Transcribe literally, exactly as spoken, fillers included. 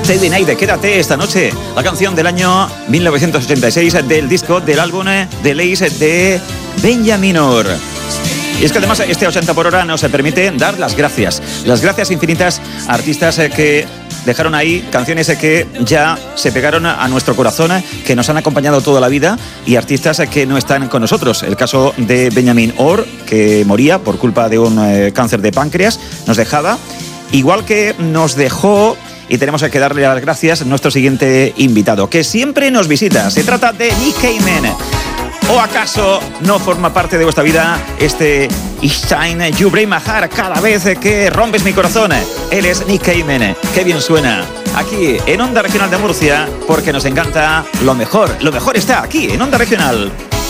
Steady Night, quédate esta noche. La canción del año mil novecientos ochenta y seis del disco del álbum The Lace de Benjamin Orr. Y es que además este ochenta por hora nos permite dar las gracias. Las gracias infinitas a artistas que dejaron ahí canciones que ya se pegaron a nuestro corazón, que nos han acompañado toda la vida, y artistas que no están con nosotros. El caso de Benjamin Orr, que moría por culpa de un eh, cáncer de páncreas, nos dejaba. Igual que nos dejó, y tenemos que darle las gracias a nuestro siguiente invitado, que siempre nos visita. Se trata de Nick Cayman. ¿O acaso no forma parte de vuestra vida este Each Time You Break My Heart, cada vez que rompes mi corazón? Él es Nick Cayman. Qué bien suena. Aquí en Onda Regional de Murcia, porque nos encanta lo mejor. Lo mejor está aquí en Onda Regional.